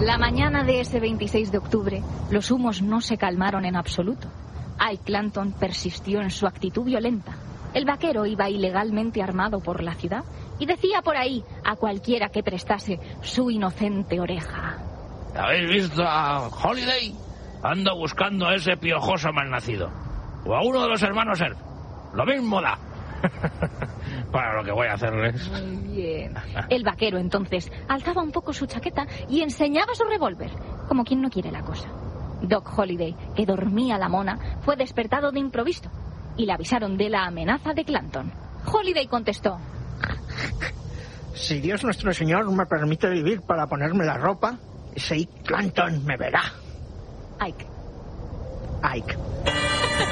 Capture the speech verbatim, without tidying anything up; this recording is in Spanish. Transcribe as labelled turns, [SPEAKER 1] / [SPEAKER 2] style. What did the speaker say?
[SPEAKER 1] La mañana de ese veintiséis de octubre, los humos no se calmaron en absoluto. Ike Clanton persistió en su actitud violenta. El vaquero iba ilegalmente armado por la ciudad y decía por ahí a cualquiera que prestase su inocente oreja.
[SPEAKER 2] ¿Habéis visto a Holiday? Ando buscando a ese piojoso malnacido. O a uno de los hermanos Earp. Lo mismo da. Para lo que voy a hacerles.
[SPEAKER 1] Muy bien. El vaquero, entonces, alzaba un poco su chaqueta y enseñaba su revólver, como quien no quiere la cosa. Doc Holiday, que dormía la mona, fue despertado de improviso y le avisaron de la amenaza de Clanton. Holiday contestó:
[SPEAKER 3] si Dios nuestro Señor me permite vivir para ponerme la ropa, ese Ike Clanton me verá.
[SPEAKER 1] Ike.
[SPEAKER 3] Ike.